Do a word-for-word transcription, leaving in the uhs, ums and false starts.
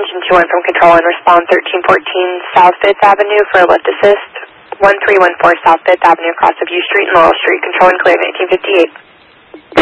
engine two one from control and respond thirteen fourteen South fifth Avenue for a lift assist. one three one four South fifth Avenue across of U Street and Laurel Street, control and clear nineteen fifty-eight.